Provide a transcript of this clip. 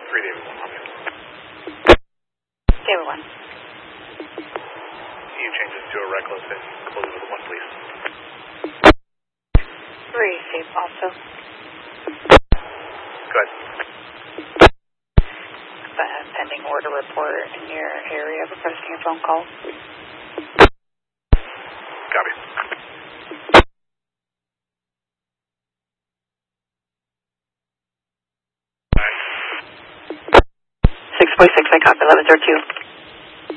3 David 1, Romeo. David 1. Can you change this to a reckless and close with 1, please? 3, Steve, also. Go ahead. Pending order report in your area requesting a phone call. Copy. 646, I copy, 1102.